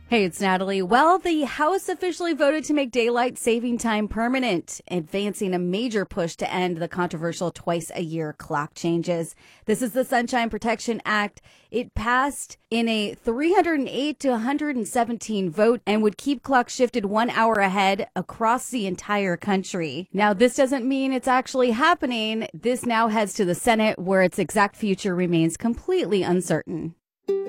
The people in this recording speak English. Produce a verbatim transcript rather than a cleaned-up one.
Hey, it's Natalie. Well, the House officially voted to make daylight saving time permanent, advancing a major push to end the controversial twice-a-year clock changes. This is the Sunshine Protection Act. It passed in a three hundred eight to one hundred seventeen vote and would keep clocks shifted one hour ahead across the entire country. Now, this doesn't mean it's actually happening. This now heads to the Senate, where its exact future remains completely uncertain.